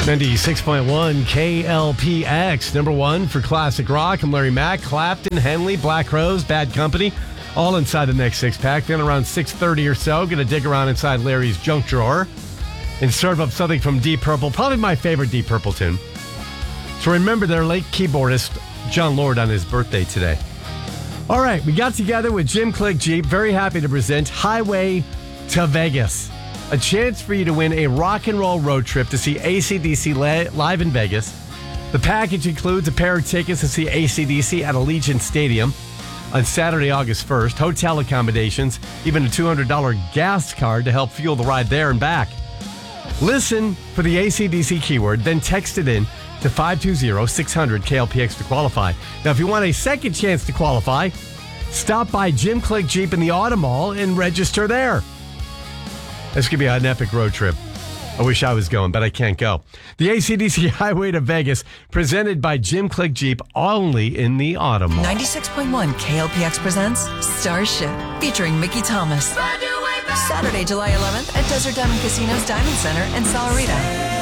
96.1 KLPX, number one for classic rock. I'm Larry Mack, Clapton, Henley, Black Crowes, Bad Company, all inside the next six-pack. Then around 6:30 or so, going to dig around inside Larry's junk drawer and serve up something from Deep Purple, probably my favorite Deep Purple tune. So remember their late keyboardist, John Lord, on his birthday today. All right, we got together with Jim Click Jeep. Very happy to present Highway to Vegas. A chance for you to win a rock and roll road trip to see AC/DC live in Vegas. The package includes a pair of tickets to see AC/DC at Allegiant Stadium on Saturday, August 1st, hotel accommodations, even a $200 gas card to help fuel the ride there and back. Listen for the AC/DC keyword, then text it in to 520-600-KLPX to qualify. Now, if you want a second chance to qualify, stop by Jim Click Jeep in the Auto Mall and register there. This could be an epic road trip. I wish I was going, but I can't go. The AC/DC Highway to Vegas, presented by Jim Click Jeep, only in the Auto Mall. 96.1 KLPX presents Starship, featuring Mickey Thomas. Saturday, July 11th at Desert Diamond Casino's Diamond Center in Sahuarita.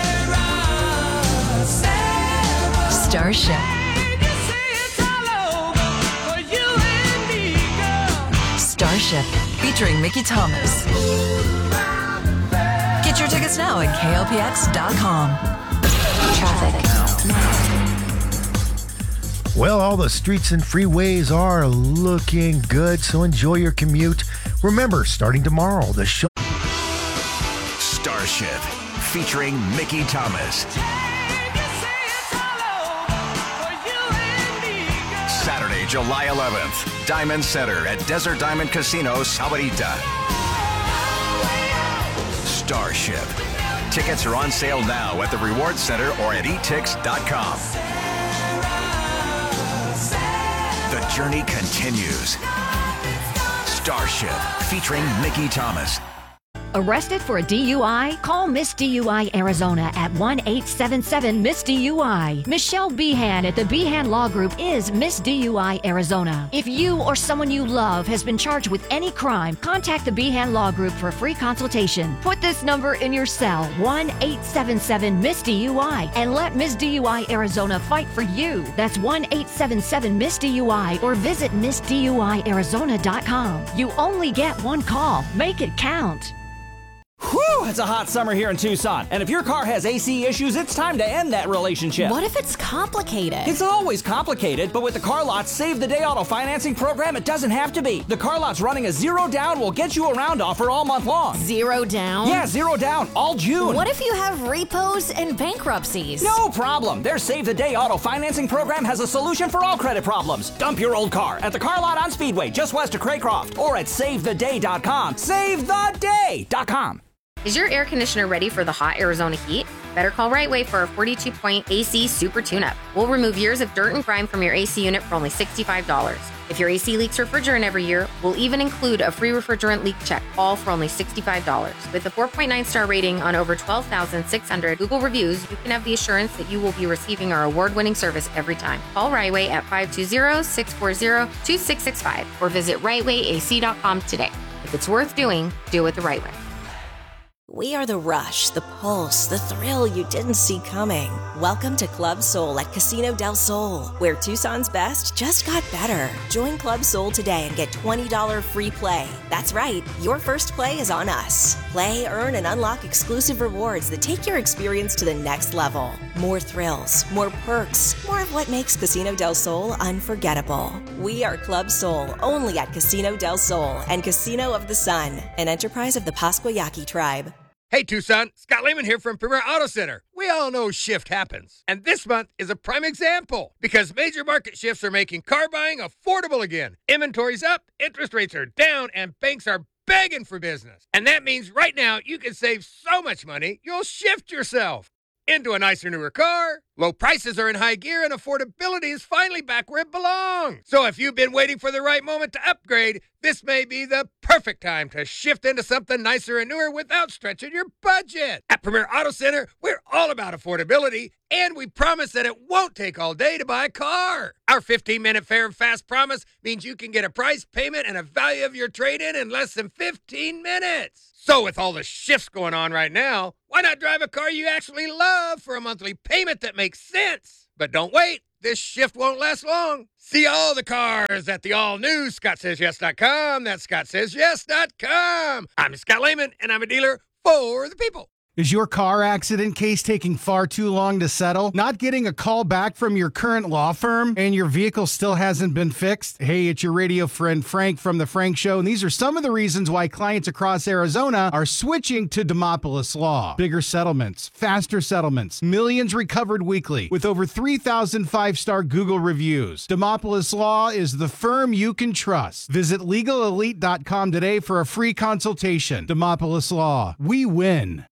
Starship. Starship, featuring Mickey Thomas. Get your tickets now at KLPX.com. Traffic. Well, all the streets and freeways are looking good, so enjoy your commute. Remember, starting tomorrow, the show. Starship, featuring Mickey Thomas. Saturday, July 11th, Diamond Center at Desert Diamond Casino, Sahuarita. Starship. Tickets are on sale now at the Reward Center or at etix.com. The journey continues. Starship, featuring Mickey Thomas. Arrested for a DUI? Call Miss DUI Arizona at 1-877-MISS-DUI. Michelle Behan at the Behan Law Group is Miss DUI Arizona. If you or someone you love has been charged with any crime, contact the Behan Law Group for a free consultation. Put this number in your cell, 1-877-MISS-DUI, and let Miss DUI Arizona fight for you. That's 1-877-MISS-DUI or visit MissDUIArizona.com. You only get one call. Make it count. Whew, it's a hot summer here in Tucson. And if your car has AC issues, it's time to end that relationship. What if it's complicated? It's always complicated, but with the Car Lot's Save the Day auto financing program, it doesn't have to be. The Car Lot's running a zero down will get you around offer all month long. Zero down? Yeah, zero down, all June. What if you have repos and bankruptcies? No problem. Their Save the Day auto financing program has a solution for all credit problems. Dump your old car at the Car Lot on Speedway, just west of Craycroft, or at SaveTheDay.com. SaveTheDay.com. Is your air conditioner ready for the hot Arizona heat? Better call Right Way for a 42-point AC Super Tune-Up. We'll remove years of dirt and grime from your AC unit for only $65. If your AC leaks refrigerant every year, we'll even include a free refrigerant leak check, all for only $65. With a 4.9-star rating on over 12,600 Google reviews, you can have the assurance that you will be receiving our award-winning service every time. Call Right Way at 520-640-2665 or visit rightwayac.com today. If it's worth doing, do it the right way. We are the rush, the pulse, the thrill you didn't see coming. Welcome to Club Soul at Casino del Sol, where Tucson's best just got better. Join Club Soul today and get $20 free play. That's right, your first play is on us. Play, earn, and unlock exclusive rewards that take your experience to the next level. More thrills, more perks, more of what makes Casino del Sol unforgettable. We are Club Soul, only at Casino del Sol and Casino of the Sun, an enterprise of the Pasquayaki tribe. Hey, Tucson, Scott Lehman here from Premier Auto Center. We all know shift happens, and this month is a prime example because major market shifts are making car buying affordable again. Inventory's up, interest rates are down, and banks are begging for business. And that means right now you can save so much money, you'll shift yourself into a nicer, newer car. Low prices are in high gear, and affordability is finally back where it belongs. So if you've been waiting for the right moment to upgrade, this may be the perfect time to shift into something nicer and newer without stretching your budget. At Premier Auto Center, we're all about affordability, and we promise that it won't take all day to buy a car. Our 15-minute fair and fast promise means you can get a price, payment, and a value of your trade-in in less than 15 minutes. So with all the shifts going on right now, Why not drive a car you actually love for a monthly payment that makes sense? But don't wait. This shift won't last long. See all the cars at the all-new ScottSaysYes.com. That's ScottSaysYes.com. I'm Scott Lehman, and I'm a dealer for the people. Is your car accident case taking far too long to settle? Not getting a call back from your current law firm and your vehicle still hasn't been fixed? Hey, it's your radio friend Frank from The Frank Show, and these are some of the reasons why clients across Arizona are switching to Demopolis Law. Bigger settlements, faster settlements, millions recovered weekly with over 3,000 five-star Google reviews. Demopolis Law is the firm you can trust. Visit LegalElite.com today for a free consultation. Demopolis Law. We win.